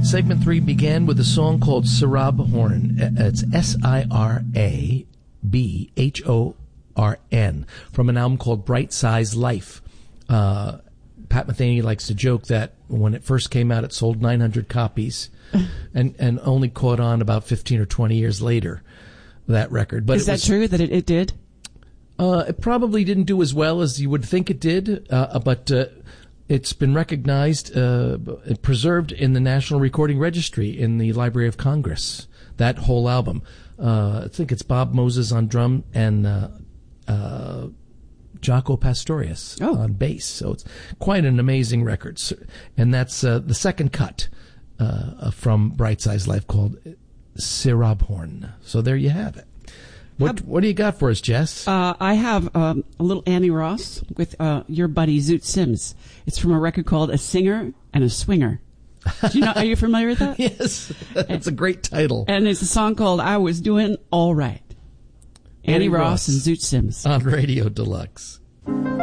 Segment 3 began with a song called Sirab Horn. It's Sirabhorn from an album called Bright Size Life. Pat Metheny likes to joke that when it first came out, it sold 900 copies and only caught on about 15 or 20 years later, that record. But is that true that it did? It probably didn't do as well as you would think it did, but it's been recognized, preserved in the National Recording Registry in the Library of Congress, that whole album. I think it's Bob Moses on drum and Jaco Pastorius on bass. So it's quite an amazing record. And that's the second cut from Bright Size Life called Sirab Horn. So there you have it. What do you got for us, Jess? I have a little Annie Ross with your buddy Zoot Sims. It's from a record called A Singer and a Swinger. Do you know? Are you familiar with that? Yes, it's a great title. And it's a song called I Was Doing All Right. Annie Ross and Zoot Sims on Radio Deluxe.